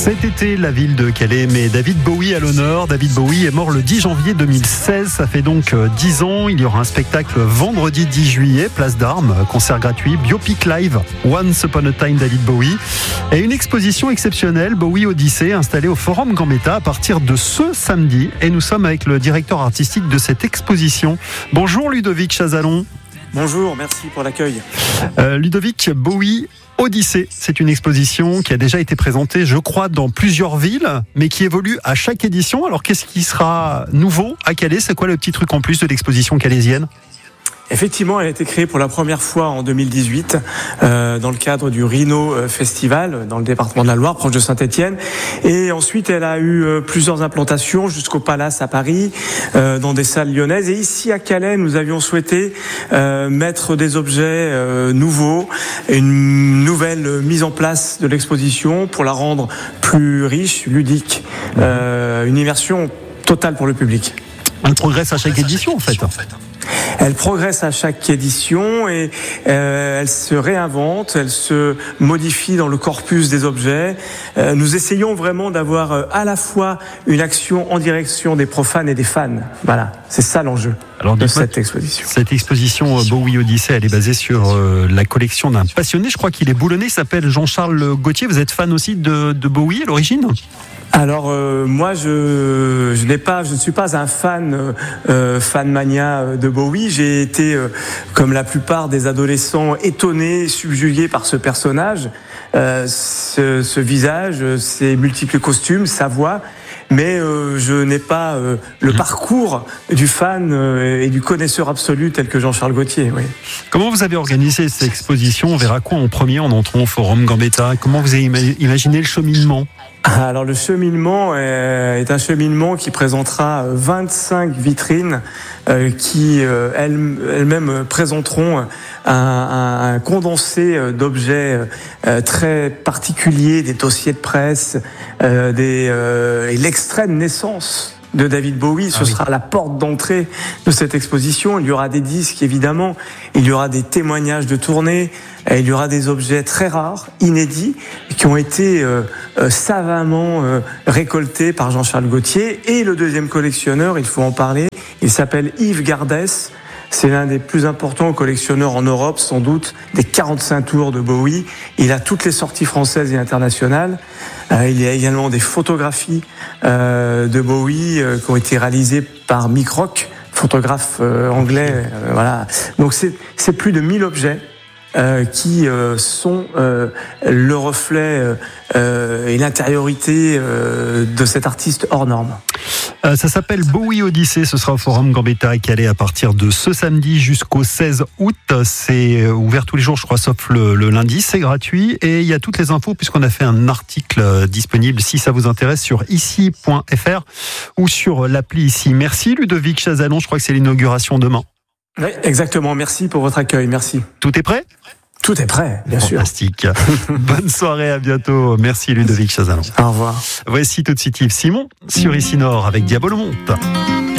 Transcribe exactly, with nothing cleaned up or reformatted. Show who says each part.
Speaker 1: Cet été, la ville de Calais met David Bowie à l'honneur. David Bowie est mort le dix janvier deux mille seize. Ça fait donc dix ans. Il y aura un spectacle vendredi dix juillet, place d'Armes, concert gratuit, biopic live, Once Upon a Time David Bowie. Et une exposition exceptionnelle, Bowie Odyssée, installée au Forum Gambetta à partir de ce samedi. Et nous sommes avec le directeur artistique de cette exposition. Bonjour Ludovic Chazalon.
Speaker 2: Bonjour, merci pour l'accueil.
Speaker 1: Euh, Ludovic, Bowie Odyssée, c'est une exposition qui a déjà été présentée, je crois, dans plusieurs villes, mais qui évolue à chaque édition. Alors, qu'est-ce qui sera nouveau à Calais ? C'est quoi le petit truc en plus de l'exposition calaisienne ?
Speaker 2: Effectivement, elle a été créée pour la première fois en deux mille dix-huit euh, dans le cadre du Rhino Festival dans le département de la Loire, proche de Saint-Étienne. Et ensuite, elle a eu euh, plusieurs implantations jusqu'au Palace à Paris, euh, dans des salles lyonnaises. Et ici à Calais, nous avions souhaité euh, mettre des objets euh, nouveaux, une nouvelle mise en place de l'exposition pour la rendre plus riche, ludique, euh, une immersion totale pour le public.
Speaker 1: Elle progresse à chaque édition, en fait.
Speaker 2: Elle progresse à chaque édition et euh, elle se réinvente, elle se modifie dans le corpus des objets. Euh, nous essayons vraiment d'avoir euh, à la fois une action en direction des profanes et des fans. Voilà, c'est ça l'enjeu Alors, de cette exposition.
Speaker 1: Cette exposition euh, Bowie Odyssée, elle est basée sur euh, la collection d'un passionné. Je crois qu'il est boulonnais, il s'appelle Jean-Charles Gaultier. Vous êtes fan aussi de, de Bowie à l'origine ?
Speaker 2: Alors euh, moi je je n'ai pas je ne suis pas un fan euh, fan mania de Bowie. J'ai été euh, comme la plupart des adolescents étonné, subjugué par ce personnage, euh, ce, ce visage, ses multiples costumes, sa voix. Mais euh, je n'ai pas euh, le parcours du fan euh, et du connaisseur absolu tel que Jean-Charles Gaultier. Oui.
Speaker 1: Comment vous avez organisé cette exposition ? On verra quoi en premier en entrant au Forum Gambetta ? Comment vous avez imaginé le cheminement ?
Speaker 2: Alors le cheminement est un cheminement qui présentera vingt-cinq vitrines euh, qui euh, elles, elles-mêmes présenteront un, un, un condensé d'objets euh, très particuliers, des dossiers de presse, euh, des, euh, et l'extrait de naissance de David Bowie. Ce ah oui. sera la porte d'entrée de cette exposition. Il y aura des disques, évidemment. Il y aura des témoignages de tournée. Il y aura des objets très rares, inédits, qui ont été euh, euh, savamment euh, récoltés par Jean-Charles Gaultier. Et le deuxième collectionneur, il faut en parler, il s'appelle Yves Gardès. C'est l'un des plus importants collectionneurs en Europe, sans doute, des quarante-cinq tours de Bowie. Il a toutes les sorties françaises et internationales. Euh, il y a également des photographies euh, de Bowie euh, qui ont été réalisées par Mick Rock, photographe euh, anglais. Euh, voilà. Donc c'est, c'est plus de mille objets euh, qui euh, sont euh, le reflet euh, et l'intériorité euh, de cet artiste hors norme.
Speaker 1: Euh, ça s'appelle Bowie Odyssée, ce sera au Forum Gambetta à Calais à partir de ce samedi jusqu'au seize août. C'est ouvert tous les jours, je crois, sauf le, le lundi, c'est gratuit. Et il y a toutes les infos puisqu'on a fait un article disponible si ça vous intéresse sur ici point f r ou sur l'appli ici. Merci Ludovic Chazalon, je crois que c'est l'inauguration demain.
Speaker 2: Oui, exactement, merci pour votre accueil, merci.
Speaker 1: Tout est prêt ?
Speaker 2: Tout est prêt, bien sûr.
Speaker 1: Fantastique. Bonne soirée, à bientôt. Merci Ludovic Chazalon.
Speaker 2: Au revoir.
Speaker 1: Voici tout de suite Yves Simon sur Ici Nord avec Diabolo Monte.